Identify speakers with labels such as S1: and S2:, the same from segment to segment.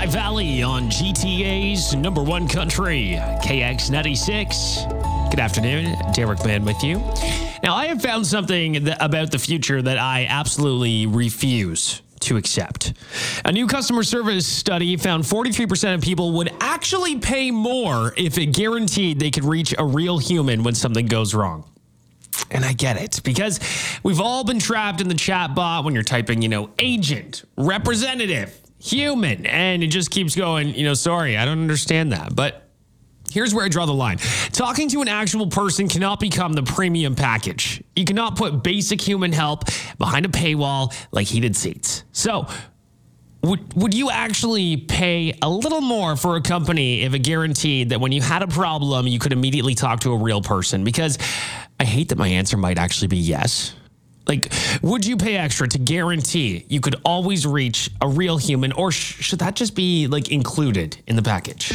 S1: High Valley on GTA's number one country, KX96. Good afternoon, Derek Mann with you. Now, I have found something about the future that I absolutely refuse to accept. A new customer service study found 43% of people would actually pay more if it guaranteed they could reach a real human when something goes wrong. And I get it, because we've all been trapped in the chat bot when you're typing, agent, representative, human, and it just keeps going, sorry, I don't understand that. But here's where I draw the line. Talking to an actual person cannot become the premium package. You cannot put basic human help behind a paywall like heated seats. So would you actually pay a little more for a company if it guaranteed that when you had a problem, you could immediately talk to a real person? Because I hate that my answer might actually be yes. Would you pay extra to guarantee you could always reach a real human, or should that just be included in the package?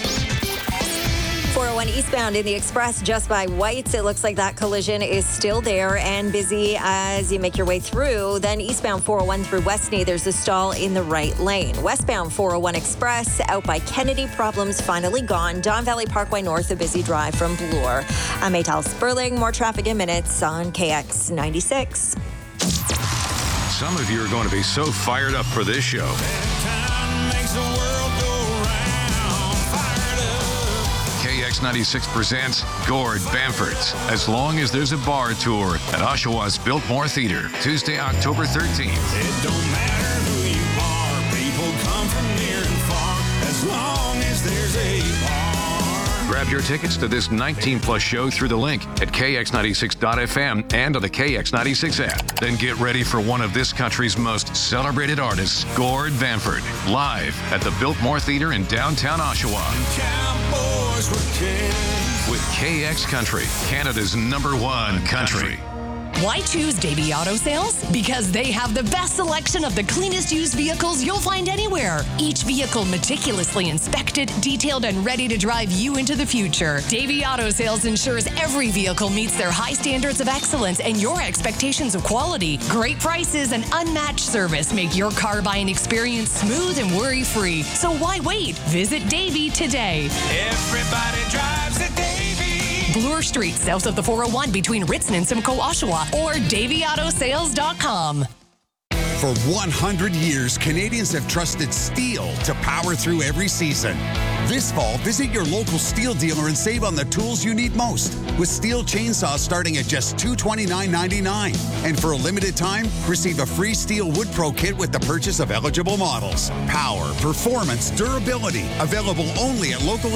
S2: 401 eastbound in the Express just by White's. It looks like that collision is still there and busy as you make your way through. Then eastbound 401 through Westney, there's a stall in the right lane. Westbound 401 Express out by Kennedy, problems finally gone. Don Valley Parkway North, a busy drive from Bloor. I'm Maytal Sperling. More traffic in minutes on KX96.
S3: Some of you are going to be so fired up for this show. KX96 presents Gord Bamford's As Long as There's a Bar Tour at Oshawa's Biltmore Theatre, Tuesday, October 13th.
S4: It don't matter who you are, people come from near and far, as long as there's a bar.
S3: Grab your tickets to this 19-plus show through the link at kx96.fm and on the KX96 app. Then get ready for one of this country's most celebrated artists, Gord Bamford, live at the Biltmore Theatre in downtown Oshawa.
S4: Cowboys were kings.
S3: With KX Country, Canada's number one country.
S5: Why choose Davy Auto Sales? Because they have the best selection of the cleanest used vehicles you'll find anywhere. Each vehicle meticulously inspected, detailed, and ready to drive you into the future. Davy Auto Sales ensures every vehicle meets their high standards of excellence and your expectations of quality. Great prices and unmatched service make your car buying experience smooth and worry-free. So why wait? Visit Davy today.
S4: Everybody drives a Davy.
S5: Bloor Street, south of the 401 between Ritson and Simcoe, Oshawa, or DavyAutoSales.com.
S6: For 100 years, Canadians have trusted steel to power through every season. This fall, visit your local steel dealer and save on the tools you need most, with steel chainsaws starting at just $229.99. And for a limited time, receive a free Steel Wood Pro kit with the purchase of eligible models. Power, performance, durability, available only at local